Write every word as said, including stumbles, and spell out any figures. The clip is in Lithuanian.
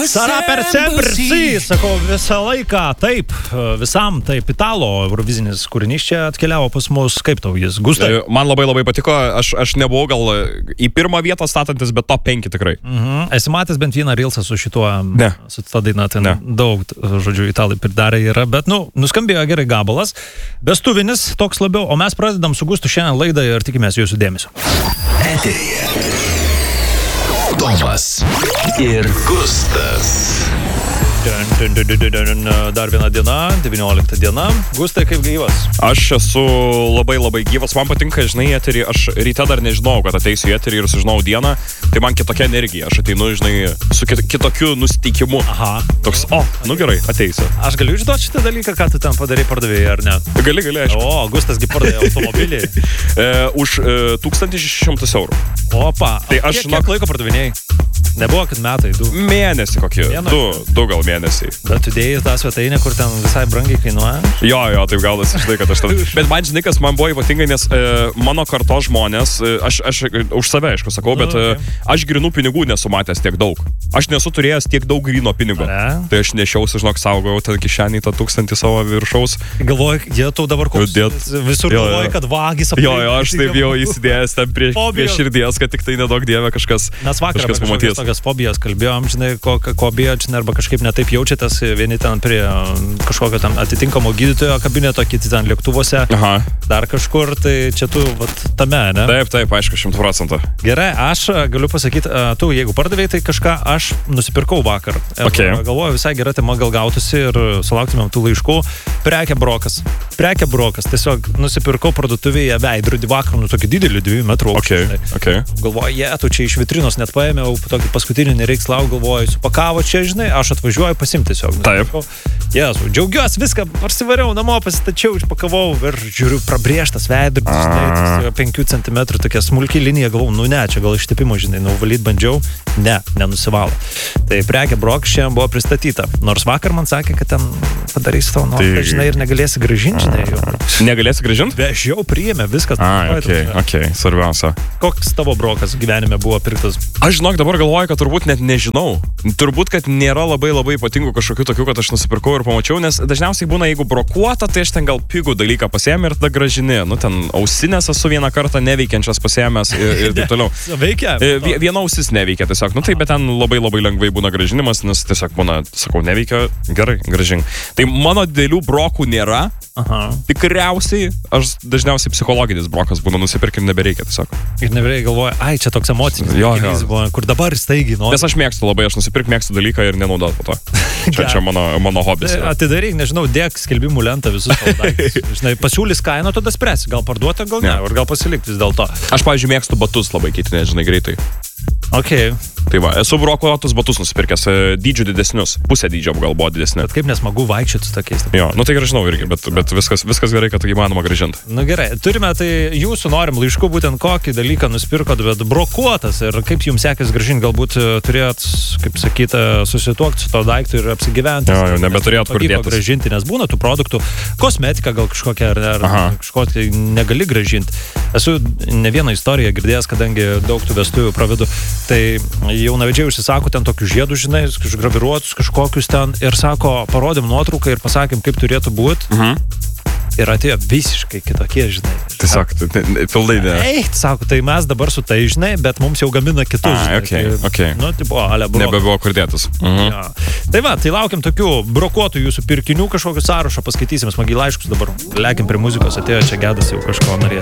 Sarà per sempre, sì, sakau, visą laiką, taip, visam, taip, Italo eurovizinis kūrinys čia atkeliavo pas mus, kaip tau jis, Gustai? Man labai labai patiko, aš, aš nebuvau gal į pirmą vietą statantis, bet top penki tikrai. Mhm. Esi matęs bent vieną reelsą su šituo, ne. Su ta daina, ten ne. Daug, žodžiu, Italai pridarė yra, bet, nu, nuskambėjo gerai gabalas, bestuvinis toks labiau, o mes pradedam su Gustu šiandien laidą ir tikimės jūsų dėmesio. Eteryje Tomas ir Gustas. Dar viena diena, devyniolikta diena. Gustai, kaip gyvas? Aš esu labai labai gyvas, man patinka, žinai, eterį, aš ryte dar nežinau, kad ateisiu į eterį ir sužinau dieną, tai man kitokia energija, aš ateinu, žinai, su kitokiu nusiteikimu. Aha. Toks, o, nu gerai, ateisiu. Aš galiu išduoti šitą dalyką, ką tu ten padarai pardavėjai, ar ne? Gali, gali, aišku. O, Gustasgi pardavė automobilį. e, už e, tūkstantis šešis šimtus eurų. Opa, tai aš, kiek, kiek laiko pardavinėjai? Nebuvo, kad metai, du. Mėnesį kokie, du, du gal mėnesiai. Bet tu dėjai tą svetainę, kur ten visai brangiai kainuoja? Jo, jo, taip gaudasi, žinai, kad aš ten... Bet man, žinai, kas man buvo ypatingai, nes e, mano kartos žmonės, e, aš, aš už save, aišku, sakau, bet e, aš grinų pinigų nesu matęs tiek daug. Aš nesu turėjęs tiek daug grino pinigų. Ne? Tai aš nešiausi, žinok, saugau ten kišenį tą tūkstantį savo viršaus. Galvoju, jie tau dabar koks... Dėt... Visur galvoju, kad vagis aplink. Jo, jo, aš taip jau įsidėjęs ten prie, prie širdies, kad tik tai nedaug dievė kažkas, kažkas pamatys. Tokias fobijas kalbėjom, žinai, ko, ko bijo, žinai, arba kažkaip netaip jaučiatės, vieni ten prie kažkokio ten atitinkamo gydytojo kabineto, kiti ten lėktuvuose, aha, dar kažkur, tai čia tu, vat, tame, ne? Taip, taip, aišku, šimtų procentų. Gerai, aš galiu pasakyti, tu, jeigu pardavėjai, tai kažką aš nusipirkau vakar. Okay. Galvoju, visai gera tema gal gautųsi ir sulauktumėm tų laiškų. Prekė brokas. Prekė brokas. Tiesiog nusipirkau parduotuvėje veidrodį vakar, nu tokį didelį dviejų metrų aukštį. Okay. Okay. Galvoju, jie, tu čia iš vitrinos net paėmiau, tokį paskutinį nereiks lauk, galvoju, supakavo čia, žinai, aš atvažiuoju pasimti tiesiog. Taip. Jesu, džiaugiuosi, viską parsivariau namo, pasitačiau, išpakavau ir žiūriu, prabrėžtas veidrodis, žinai, penkių centimetrų tokia smulki linija, galvoju, nu ne, čia gal ištepimo, žinai, nuvalyt bandžiau, ne, nenusivalo. Tai prekė brok šiandien buvo pristatyta, nors vakar man sakė, kad ten padarys tau, nu, tai, žinai, ir negalėsi grąžinti, žinai. Negalėsi grąžinti? Vežiau, priėmė, viskas. A, okei, okei, svarbiausia. Koks tavo brokas gyvenime buvo pirktas? Aš, žinok, dabar galvoju, kad turbūt net nežinau. Turbūt, kad nėra labai labai ypatingų kažkokių tokių, kad aš nusipirkau ir pamačiau, nes dažniausiai būna, jeigu brokuota, tai aš ten gal pigų dalyką pasiėmė ir tada grąžini. Nu, ten ausinės esu vieną kartą neveikiančias pasiėmęs ir, ir taip toliau. Veikia? Viena ausis neveikia tiesiog. Nu, taip, bet ten labai labai lengvai būna grąžinimas, nes tiesiog būna, sakau, neveikia, gerai, grąžink. Tai mano didelių brokų nėra. Aha. Tikriausiai, aš dažniausiai psichologinis brokas būna, nusipirk ir nebereikia tiesiog. Ir nebereikia, galvoja, ai, čia toks emocinis, jo, jo. Buvo, kur dabar staigiai nori. Nes aš mėgstu labai, aš nusipirk mėgstu dalyką ir nenaudot po to. Čia, čia mano, mano hobis. Atidaryk, nežinau, dėk skelbimų lentą visus daiktus. Žinai, pasiūlys kainą, tada spręsi, gal parduoti, gal ne, ar gal pasilikti vis dėlto. Aš, pavyzdžiui, mėgstu batus labai keitinė, žinai, greitai. Okay. Tai va, esu brokuotus batus nusipirkęs, dydžių didesnius, pusę dydžio gal buvo didesni. Bet kaip nesmagu vaikščioti su tokiais. Jo, nu tai grąžinau irgi, bet, bet viskas, viskas gerai, kad įmanoma grąžinti. Nu gerai, turime tai jūsų norim laiškų, būtent kokį dalyką nusipirkot, bet brokuotas ir kaip jums sekės grąžinti, galbūt turėjot, kaip sakyta, susituokti su to daiktu ir apsigyventi. Jo, jau nebeturėjot kur dėtis. Grąžinti, nes būna tų produktų, kosmetika gal kažkokia ar, ar kažkokia negali grąžinti. Esu ne vieną istoriją girdėjęs, kadangi daug tų vestuvių pravedu. Tai jaunavedžiai užsisako ten tokius žiedus, žinai, graviruotus kažkokius ten ir sako, parodėm nuotrauką ir pasakėm, kaip turėtų būti. Mhm. Ir atėjo visiškai kitokie, žinai. Tiesiog, pildai ne. Ei, sako, tai mes dabar su tai, žinai, bet mums jau gamina kitus. A, okay, žinai. Okay. Nu, tipo, ale brok. Nebebuvo kur dėtis. Mhm. Ja. Tai va, tai laukiam tokių brokuotų jūsų pirkinių, kažkokių sąrašą paskaitysim, smagiai laiškus dabar. Lekim prie muzikos, atėjo čia Gedas jau kažko norės.